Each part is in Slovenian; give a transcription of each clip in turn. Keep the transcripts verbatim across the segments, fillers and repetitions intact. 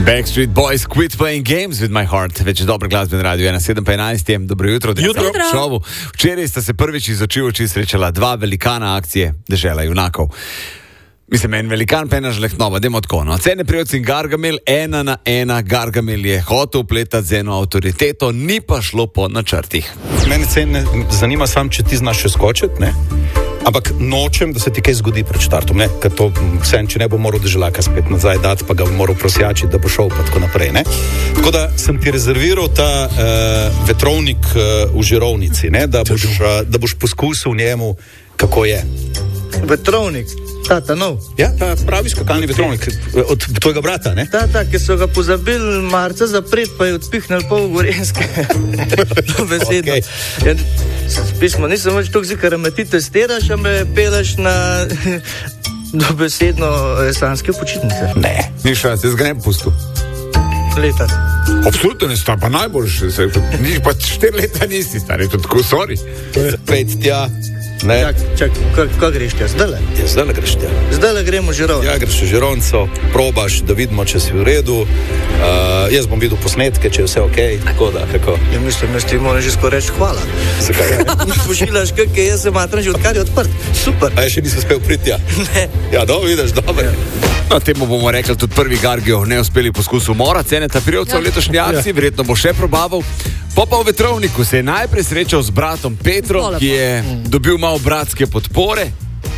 Backstreet Boys Quit Playing Games with My Heart. Več je dober glasben radio, ena sedem pa enajst. Dobro jutro. Jutro. Šovu. Včeraj sta se prvič iz oči v oči srečala dva velikana akcije Dežela junakov. Mislim, en velikan pa ena žlehtnova, dajmo tako. No. Cene Prevc in Gargamel, ena na ena. Gargamel je hotel upletati z eno avtoriteto, ni pa šlo po načrtih. Mene cene zanima sam, če ti znaš še skočiti, ne? Ampak nočem, da se ti kaj zgodi pred štartom, ne? Ker to vsem, če ne bo moral Deželaka spet nazaj dati, pa ga bo moral prosjačiti, da bo šel pa tako naprej, ne? Tako da sem ti rezerviral ta uh, vetrovnik uh, v žirovnici, ne? Da boš, uh, da boš poskusil njemu, kako je. Vetrovnik? Tata, nov? Ja, ta pravi skakalni vetrovnik od tvojega brata, ne? Tata, ki so ga pozabili marca zapret, pa je odpihnili pol Gorenjske. Besedno. Okay. Ja, pismo, nisem več toliko zikar, me ti testiraš, a me peleš na dobesedno eslanske počitnice. Ne. Miša, se zgrem pustu. Leta. Absolutno ne sta pa najboljši. Niš pa štiri leta nisi, stari, to tako, sorry. Pet tja. Ne. Čak, čak, kako greš tja? Zdajle? Ja, zdajle greš tja. Zdajle gremo v žirovnico. Ja, greš v žirovnico, probaš, da vidimo, če si v redu. Uh, jaz bom videl posnetke, če je vse ok, tako da, kako. Ja, mislim, da ti moram že skoraj reči hvala. Zakaj? Pošilaš, kako je, jaz se matram že odkar je odprt. Super. A ja še nisem uspel priti, ja? Ne. Ja, dobro, vidiš, dobro. Ja. No, temu bomo rekli tudi prvi Gargijo, neuspeli poskus umora, cene ta Prevca v letošnji akciji, ja. Verjetno bo še probaval. Po pa v vetrovniku se je najprej srečal z bratom Petrom, ki je dobil malo bratske podpore.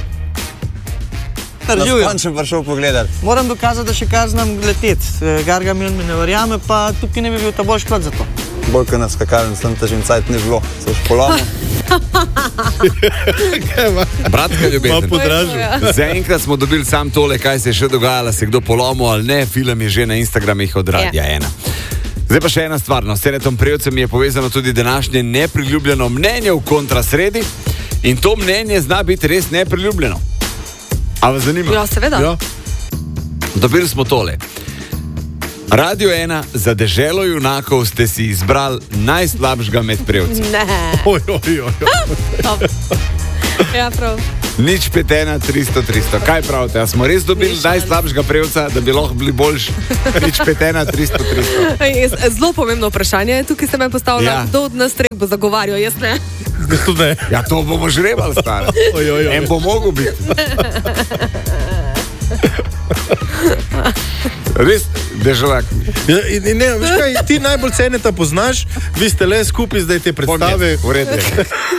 Končno prišel pogledati. Moram dokazati, da še kar znam leteti. Gargamel mi ne verjame, pa tukaj ne bi bil ta boljš plat za to. Bolj, ko na skakalnem sem težim cajt ni bilo. Se už polomil. Bratka ljubezen. Malo podražil. Zaenkrat smo dobili sam tole, kaj se je še dogajalo, se kdo polomil ali ne. Film je že na Instagramih od Radia ena. Zdaj pa še ena stvar, no, s Cenetom Prevcem je povezano tudi današnje nepriljubljeno mnenje v kontrasredi in to mnenje zna biti res nepriljubljeno. A vas zanima? Ja, seveda. Ja. Dobili smo tole. Radio ena, za Deželo junakov ste si izbrali najslabšega med Prevci. Ne. Oj, oj, oj. Ja, prav. Nič pet ena tristo tristo. Kaj pravite? A smo res dobili najslabšega Prevca, da bi lahko bili boljši? Nič pet ena tristo tristo. Zelo pomembno vprašanje. Tukaj se me postavlja, Ja. kdo od nas treh bo zagovarjal, jaz ne. Ne. Ja, to bomo žrebali, stara. Oj, oj, oj. En bo mogel biti. Res, Deželak. Ja, in, in ne, veš kaj, ti najbolj Ceneta poznaš, vi ste le skupaj zdaj te predstave. V redu je.